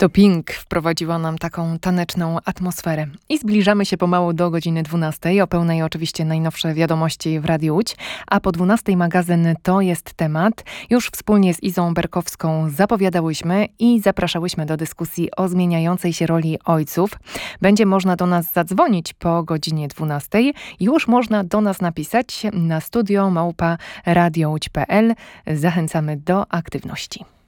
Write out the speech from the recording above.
To Pink wprowadziło nam taką taneczną atmosferę. I zbliżamy się pomału do godziny 12. O pełnej oczywiście najnowsze wiadomości w Radiu Łódź, a po 12 magazyn To jest temat. Już wspólnie z Izą Berkowską zapowiadałyśmy i zapraszałyśmy do dyskusji o zmieniającej się roli ojców. Będzie można do nas zadzwonić po godzinie 12. Już można do nas napisać na studio@radiołódź.pl. Zachęcamy do aktywności.